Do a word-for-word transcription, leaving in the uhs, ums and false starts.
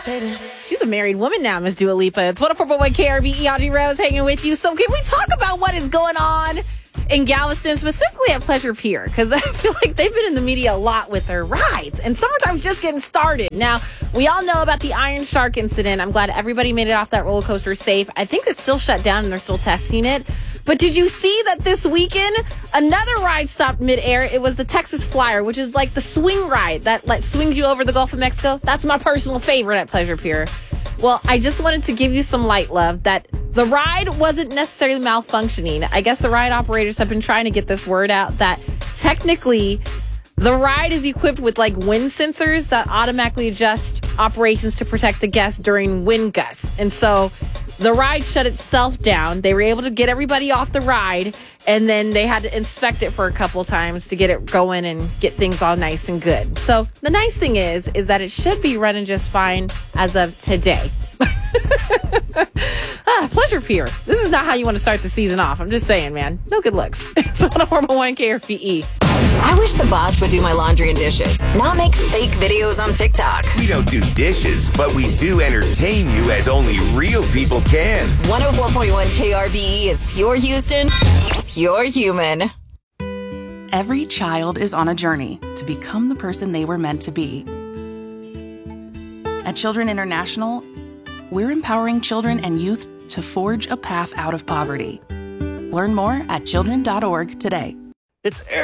She's a married woman now, Miss Dua Lipa. It's one oh four point one K R B E, Audrey Rose hanging with you. So can we talk about what is going on in Galveston, specifically at Pleasure Pier? Because I feel like they've been in the media a lot with their rides, and summertime's just getting started. Now, we all know about the Iron Shark incident. I'm glad everybody made it off that roller coaster safe. I think it's still shut down and they're still testing it. But did you see that this weekend, another ride stopped midair? It was the Texas Flyer, which is like the swing ride that like swings you over the Gulf of Mexico. That's my personal favorite at Pleasure Pier. Well, I just wanted to give you some light love that the ride wasn't necessarily malfunctioning. I guess the ride operators have been trying to get this word out that technically the ride is equipped with like wind sensors that automatically adjust operations to protect the guests during wind gusts. And so the ride shut itself down. They were able to get everybody off the ride, and then they had to inspect it for a couple times to get it going and get things all nice and good. So the nice thing is, is that it should be running just fine as of today. ah, Pleasure Pier. This is not how you want to start the season off. I'm just saying, man. No good looks. It's one oh four point one K R B E. I wish the bots would do my laundry and dishes, not make fake videos on TikTok. We don't do dishes, but we do entertain you as only real people can. one oh four point one K R B E is pure Houston, pure human. Every child is on a journey to become the person they were meant to be. At Children International, we're empowering children and youth to forge a path out of poverty. Learn more at children dot org today. It's